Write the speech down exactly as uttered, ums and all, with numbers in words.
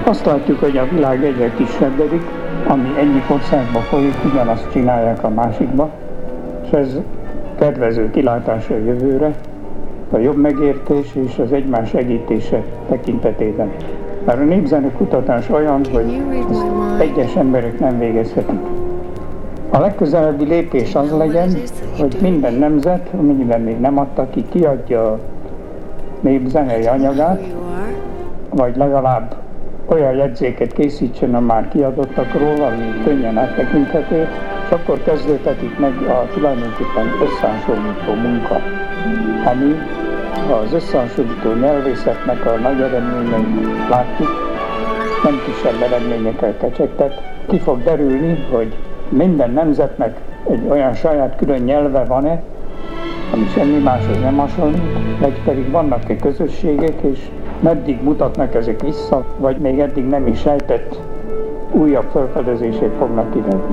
Azt látjuk, hogy a világ egyre kisebbedik, ami egyik országba folyik, ugyanazt csinálják a másikba, és ez kedvező kilátás a jövőre, a jobb megértés és az egymás segítése tekintetében. Mert a népzene kutatás olyan, hogy ezt egyes emberek nem végezhetik. A legközelebbi lépés az legyen, hogy minden nemzet, amennyiben még nem adta ki, kiadja a népzenei anyagát, vagy legalább olyan jegyzéket készítsen a már kiadottakról, ami könnyen áttekinthető, és akkor kezdődhetik meg a tulajdonképpen összehasonlító munka, ami az összehasonlító nyelvészetnek a nagy eredményeit látjuk, nem kisebb eredményekkel kecsegtet. Ki fog derülni, hogy minden nemzetnek egy olyan saját külön nyelve van-e, ami semmi máshoz nem hasonlít, vagy pedig vannak-e közösségek, és meddig mutatnak ezek vissza, vagy még eddig nem is sejtett újabb felfedezését fognak kiderülni.